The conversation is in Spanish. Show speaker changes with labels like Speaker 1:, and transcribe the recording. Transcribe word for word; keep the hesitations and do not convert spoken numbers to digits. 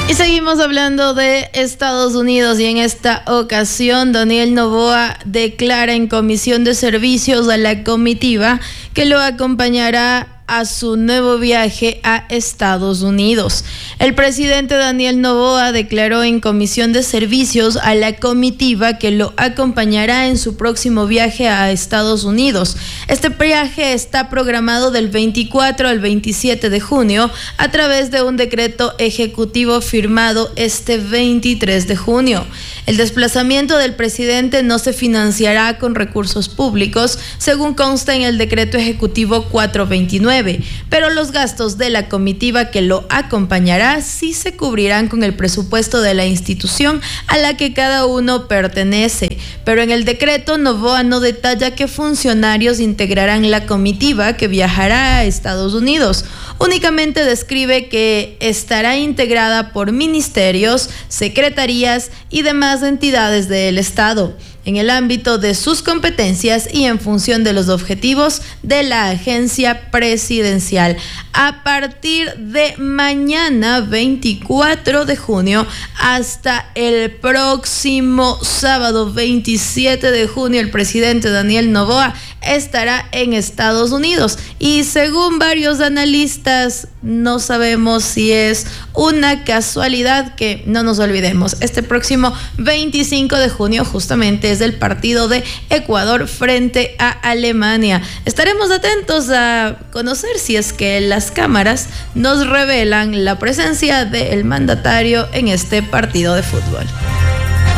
Speaker 1: Y seguimos hablando de Estados Unidos y en esta ocasión Daniel Noboa declara en comisión de servicios a la comitiva que lo acompañará a su nuevo viaje a Estados Unidos. El presidente Daniel Noboa declaró en comisión de servicios a la comitiva que lo acompañará en su próximo viaje a Estados Unidos. Este viaje está programado del veinticuatro al veintisiete de junio a través de un decreto ejecutivo firmado este veintitrés de junio. El desplazamiento del presidente no se financiará con recursos públicos, según consta en el decreto ejecutivo cuatrocientos veintinueve, pero los gastos de la comitiva que lo acompañará sí se cubrirán con el presupuesto de la institución a la que cada uno pertenece. Pero en el decreto, Noboa no detalla qué funcionarios integrarán la comitiva que viajará a Estados Unidos. Únicamente describe que estará integrada por ministerios, secretarías y demás entidades del Estado, en el ámbito de sus competencias y en función de los objetivos de la agencia presidencial. A partir de mañana, veinticuatro de junio, hasta el próximo sábado, veintisiete de junio, el presidente Daniel Noboa estará en Estados Unidos. Y según varios analistas, no sabemos si es una casualidad que, no nos olvidemos, este próximo veinticinco de junio justamente es el partido de Ecuador frente a Alemania. Estaremos atentos a conocer si es que las cámaras nos revelan la presencia del mandatario en este partido de fútbol.